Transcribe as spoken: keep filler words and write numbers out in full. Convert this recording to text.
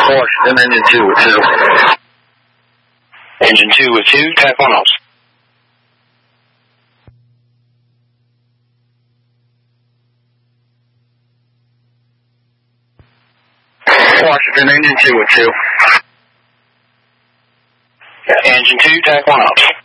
Washington, engine two with two. Engine two with two, tap one off. Washington, engine two with two. Engine two, tap one off.